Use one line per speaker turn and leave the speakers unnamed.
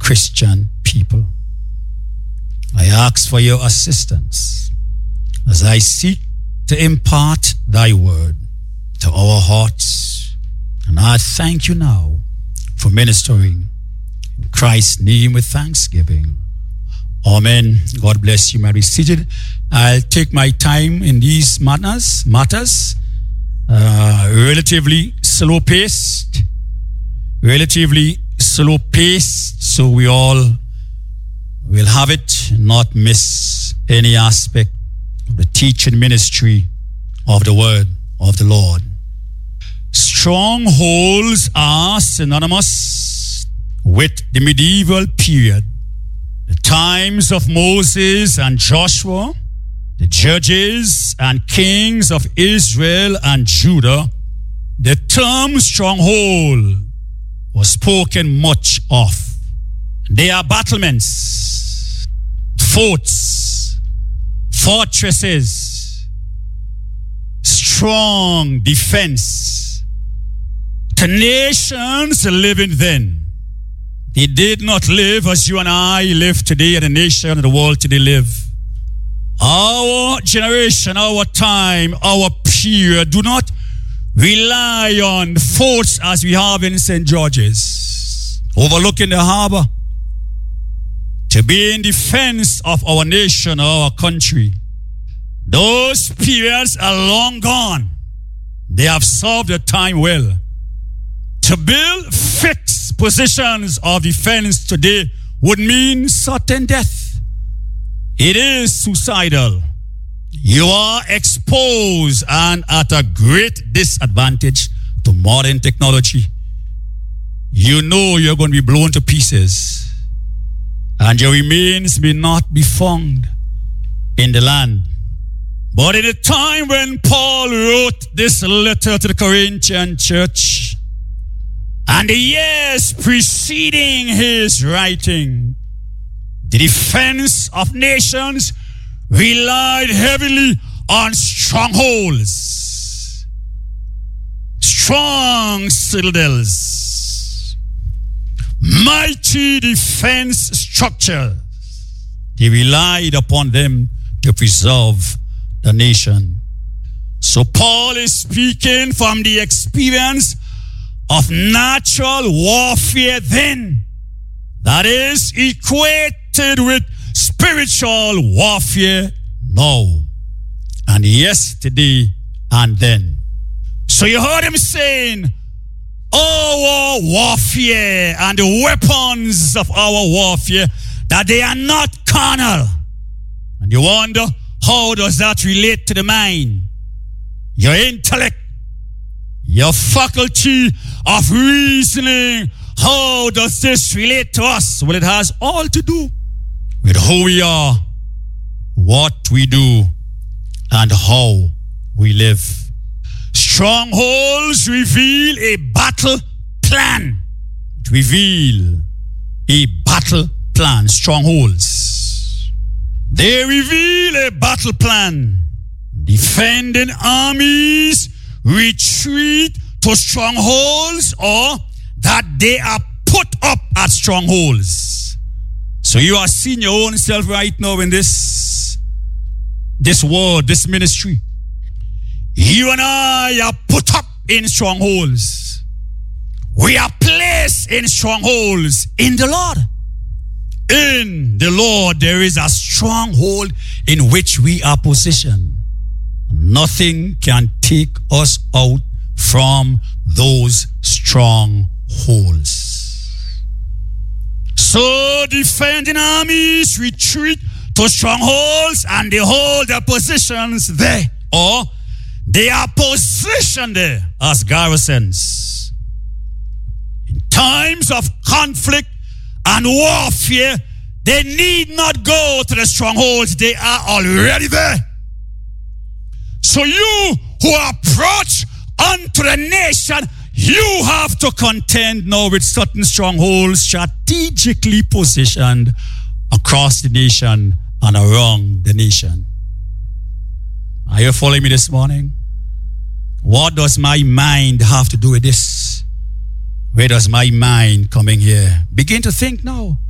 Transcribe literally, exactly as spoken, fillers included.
Christian people. I ask for your assistance as I seek to impart thy word to our hearts. And I thank you now for ministering in Christ's name with thanksgiving. Amen. God bless you. May be seated. I'll take my time in these matters, matters, uh, relatively slow paced, relatively slow paced, so we all will have it, not miss any aspect of the teaching ministry of the word of the Lord. Strongholds are synonymous with the medieval period, the times of Moses and Joshua, the judges and kings of Israel and Judah. The term stronghold was spoken much of. They are battlements, forts, fortresses, strong defense to nations living then. They did not live as you and I live today, and the nation and the world today live. Our generation, our time, our period do not rely on forts as we have in Saint George's, overlooking the harbor, to be in defense of our nation or our country. Those periods are long gone. They have served their time well. To build fixed positions of defense today would mean certain death. It is suicidal. You are exposed and at a great disadvantage to modern technology. You know you're going to be blown to pieces, and your remains may not be found in the land. But in the time when Paul wrote this letter to the Corinthian church, and the years preceding his writing, the defense of nations relied heavily on strongholds, strong citadels, mighty defense structures. They relied upon them to preserve the nation. So Paul is speaking from the experience of natural warfare then, that is equated with spiritual warfare now, and yesterday and then. So you heard him saying, our warfare and the weapons of our warfare, that they are not carnal. And you wonder, how does that relate to the mind? Your intellect, your faculty of reasoning, how does this relate to us? Well, it has all to do with who we are, what we do, and how we live. Strongholds reveal a battle plan. It reveal a battle plan. Strongholds. They reveal a battle plan. Defending armies retreat to strongholds, or that they are put up at strongholds. So you are seeing your own self right now in this, this world, this ministry. You and I are put up in strongholds. We are placed in strongholds in the Lord. In the Lord, there is a stronghold in which we are positioned. Nothing can take us out from those strongholds. So defending armies retreat to strongholds, and they hold their positions there, or they are positioned there as garrisons. In times of conflict and warfare, they need not go to the strongholds. They are already there. So you who approach unto the nation, you have to contend now with certain strongholds strategically positioned across the nation and around the nation. Are you following me this morning? What does my mind have to do with this? Where does my mind come in here? Begin to think now.